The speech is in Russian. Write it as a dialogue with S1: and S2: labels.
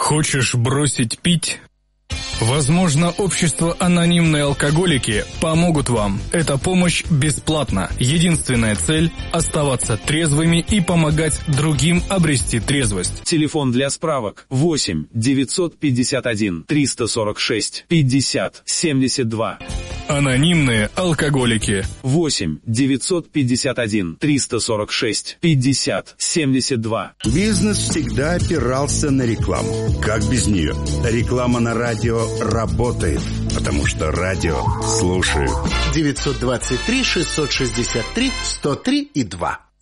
S1: Хочешь бросить пить? Возможно, общество «Анонимные алкоголики» помогут вам. Эта помощь бесплатна. Единственная цель – оставаться трезвыми и помогать другим обрести трезвость.
S2: Телефон для справок 8 951 346 50 72.
S1: «Анонимные алкоголики».
S2: 8 951 346 50 72.
S3: Бизнес всегда опирался на рекламу. Как без нее? Реклама на радио работает, потому что радио слушают.
S4: 923 663 103 и 2.